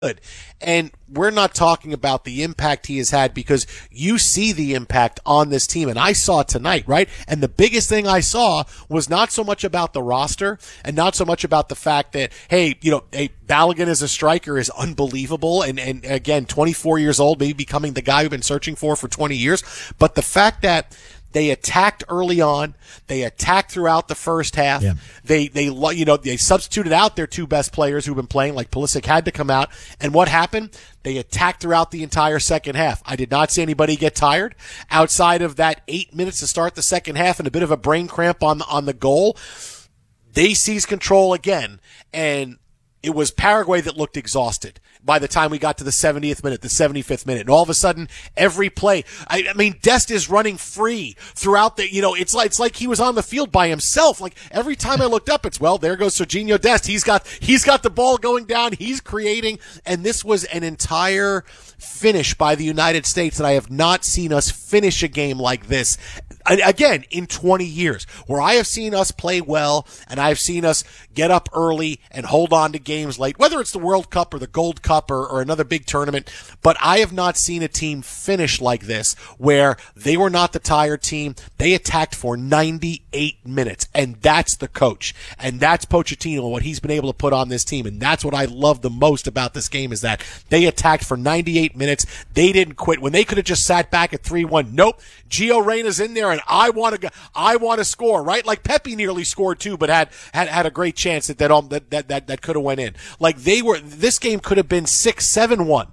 And we're not talking about the impact he has had because you see the impact on this team. And I saw it tonight, right? And the biggest thing I saw was not so much about the roster and not so much about the fact that, hey, Balogun as a striker is unbelievable. And again, 24 years old, maybe becoming the guy we've been searching for 20 years. But the fact that they attacked early on. They attacked throughout the first half. Yeah. They substituted out their two best players who've been playing, like Pulisic had to come out. And what happened? They attacked throughout the entire second half. I did not see anybody get tired outside of that 8 minutes to start the second half and a bit of a brain cramp on the goal. They seized control again, and it was Paraguay that looked exhausted by the time we got to the 70th minute, the 75th minute. And all of a sudden, every play, I mean, Dest is running free throughout the, it's like he was on the field by himself. Like every time I looked up, there goes Serginho Dest. He's got the ball going down. He's creating. And this was an entire finish by the United States that I have not seen us finish a game like this. Again, in 20 years, where I have seen us play well and I have seen us get up early and hold on to games late, whether it's the World Cup or the Gold Cup or another big tournament. But I have not seen a team finish like this where they were not the tired team. They attacked for 98 minutes, and that's the coach. And that's Pochettino, what he's been able to put on this team. And that's what I love the most about this game is that they attacked for 98 minutes. They didn't quit. When they could have just sat back at 3-1, nope. Gio Reyna's in there, and I want to score, right? Like Pepe nearly scored too, but had a great chance that could have went in. Like this game could have been 6-7-1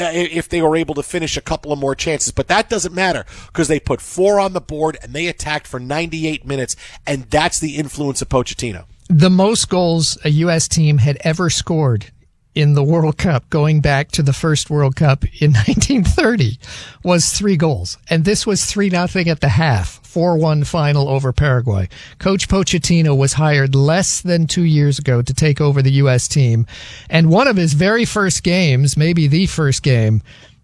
if they were able to finish a couple of more chances. But that doesn't matter because they put 4 on the board and they attacked for 98 minutes, and that's the influence of Pochettino. The most goals a U.S. team had ever scored in the World Cup, going back to the first World Cup in 1930, was 3 goals. And this was 3-0 at the half, 4-1 final over Paraguay. Coach Pochettino was hired less than 2 years ago to take over the U.S. team. And one of his very first games, maybe the first game,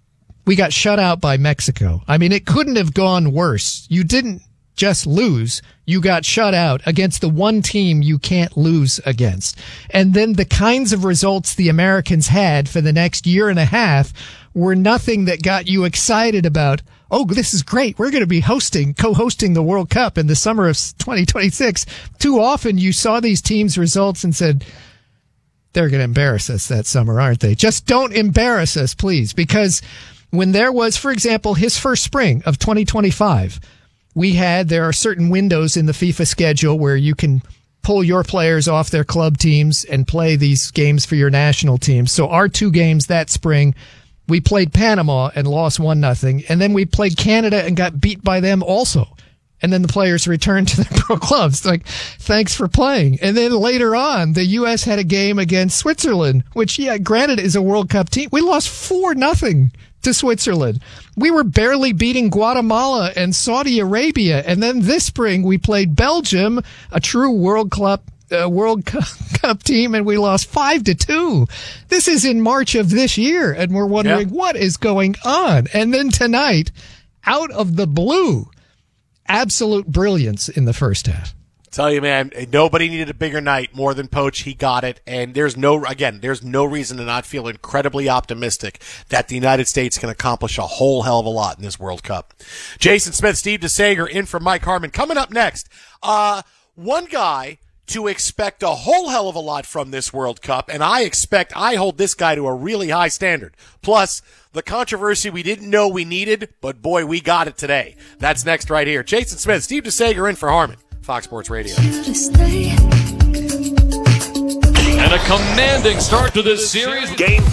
we got shut out by Mexico. I mean, it couldn't have gone worse. You didn't just lose. You got shut out against the one team you can't lose against. And then the kinds of results the Americans had for the next year and a half were nothing that got you excited about, oh, this is great. We're going to be co-hosting the World Cup in the summer of 2026. Too often you saw these teams' results and said, they're going to embarrass us that summer, aren't they? Just don't embarrass us, please. Because when there was, for example, his first spring of 2025, there are certain windows in the FIFA schedule where you can pull your players off their club teams and play these games for your national teams. So our 2 games that spring, we played Panama and lost 1-0. And then we played Canada and got beat by them also. And then the players returned to their pro clubs. Like, thanks for playing. And then later on, the U.S. had a game against Switzerland, which, granted is a World Cup team. We lost 4-0 to Switzerland. We were barely beating Guatemala and Saudi Arabia. And then this spring, we played Belgium, a true World Cup team, and we lost 5-2. This is in March of this year, and we're wondering what is going on. And then tonight, out of the blue, absolute brilliance in the first half. Tell you, man, nobody needed a bigger night more than Poach. He got it. And there's no reason to not feel incredibly optimistic that the United States can accomplish a whole hell of a lot in this World Cup. Jason Smith, Steve DeSager in for Mike Harmon. Coming up next, one guy to expect a whole hell of a lot from this World Cup, and I hold this guy to a really high standard. Plus, the controversy we didn't know we needed, but boy, we got it today. That's next right here. Jason Smith, Steve DeSager in for Harmon. Fox Sports Radio. And a commanding start to this series. Game